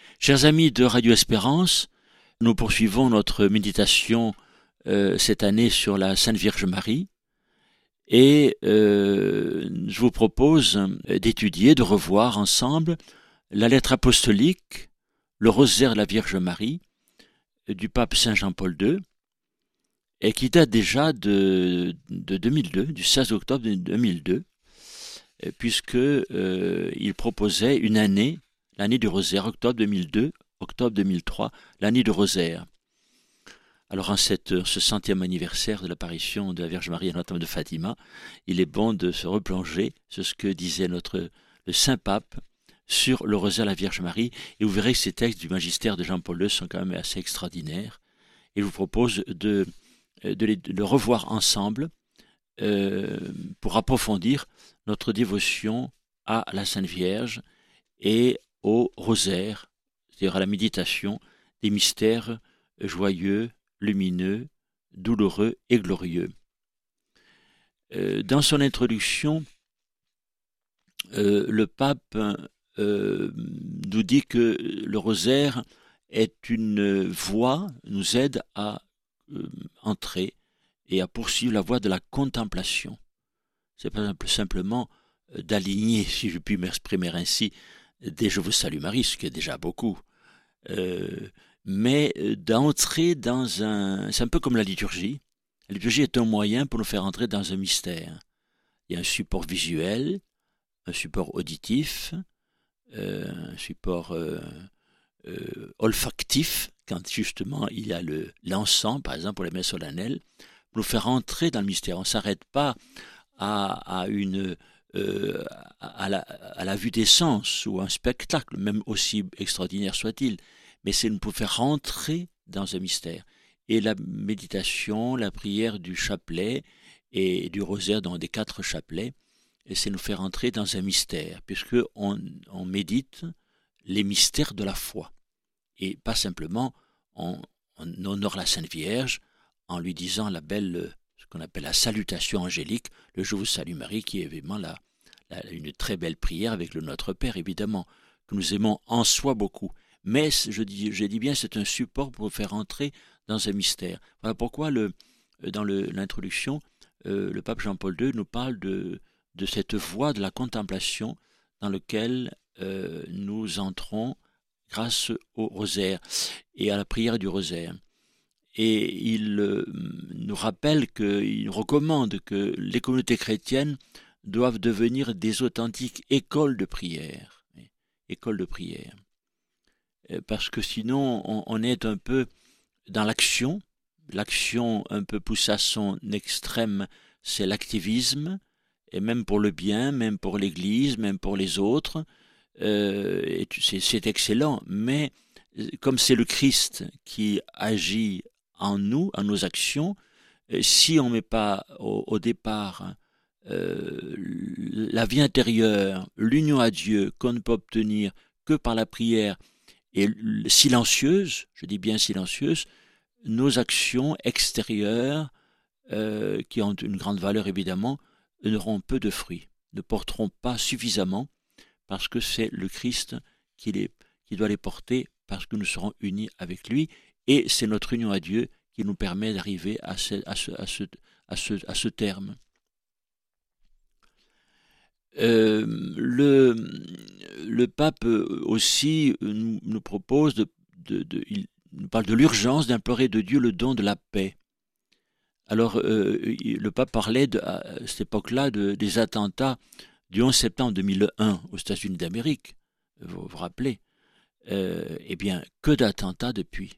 Chers amis de Radio Espérance, nous poursuivons notre méditation cette année sur la Sainte Vierge Marie et je vous propose d'étudier, de revoir ensemble la lettre apostolique, le rosaire de la Vierge Marie du pape Saint Jean-Paul II et qui date déjà de 2002, du 16 octobre 2002, puisqu'il proposait une année, l'année du rosaire, octobre 2002, octobre 2003, l'année du rosaire. Alors en ce 100e anniversaire de l'apparition de la Vierge Marie à Notre-Dame de Fatima, il est bon de se replonger sur ce que disait le Saint-Pape sur le rosaire de la Vierge Marie, et vous verrez que ces textes du magistère de Jean-Paul II sont quand même assez extraordinaires, et je vous propose de le revoir ensemble pour approfondir notre dévotion à la Sainte Vierge et au rosaire, c'est-à-dire à la méditation des mystères joyeux, lumineux, douloureux et glorieux. Dans son introduction, le pape nous dit que le rosaire est une voie, nous aide à entrer et à poursuivre la voie de la contemplation. C'est pas simplement d'aligner, si je puis m'exprimer ainsi, des Je vous salue Marie, ce qui est déjà beaucoup, mais d'entrer dans un... C'est un peu comme la liturgie. La liturgie est un moyen pour nous faire entrer dans un mystère. Il y a un support visuel, un support auditif, un support olfactif, quand justement il y a l'encens, par exemple pour les messes solennelles, pour nous faire entrer dans le mystère. On ne s'arrête pas à la vue des sens ou un spectacle, même aussi extraordinaire soit-il, mais c'est nous faire rentrer dans un mystère. Et la méditation, la prière du chapelet et du rosaire dans des 4 chapelets, c'est nous faire entrer dans un mystère, puisqu'on médite les mystères de la foi. Et pas simplement, on honore la Sainte Vierge en lui disant ce qu'on appelle la salutation angélique, le Je vous salue Marie, qui est évidemment une très belle prière avec le Notre Père, évidemment, que nous aimons en soi beaucoup. Mais, je dis bien, c'est un support pour faire entrer dans un mystère. Voilà pourquoi, dans l'introduction, le pape Jean-Paul II nous parle de cette voie de la contemplation dans laquelle nous entrons grâce au rosaire et à la prière du rosaire. Et il nous rappelle il recommande que les communautés chrétiennes doivent devenir des authentiques écoles de prière. Écoles de prière. Parce que sinon, on est un peu dans l'action. L'action un peu poussée à son extrême, c'est l'activisme, et même pour le bien, même pour l'Église, même pour les autres. C'est excellent, mais comme c'est le Christ qui agit en nous, en nos actions, si on ne met pas au départ la vie intérieure, l'union à Dieu qu'on ne peut obtenir que par la prière et silencieuse, je dis bien silencieuse, nos actions extérieures, qui ont une grande valeur évidemment, n'auront peu de fruits, ne porteront pas suffisamment, parce que c'est le Christ qui doit les porter, parce que nous serons unis avec lui, et c'est notre union à Dieu qui nous permet d'arriver à ce terme. Le pape aussi nous propose il nous parle de l'urgence d'implorer de Dieu le don de la paix. Alors, le pape parlait à cette époque-là des attentats du 11 septembre 2001 aux États-Unis d'Amérique. Vous vous rappelez? Eh bien, que d'attentats depuis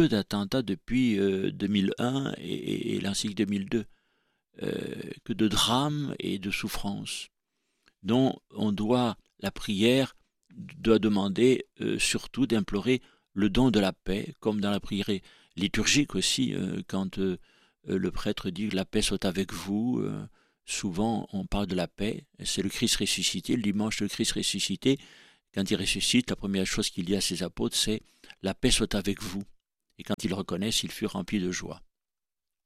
2001 et ainsi que 2002. Que de drames et de souffrances dont la prière doit demander surtout d'implorer le don de la paix, comme dans la prière liturgique aussi, quand le prêtre dit « la paix soit avec vous », souvent on parle de la paix, c'est le Christ ressuscité, le dimanche le Christ ressuscité, quand il ressuscite, la première chose qu'il dit à ses apôtres, c'est « la paix soit avec vous ». Et quand ils le reconnaissent, ils furent remplis de joie.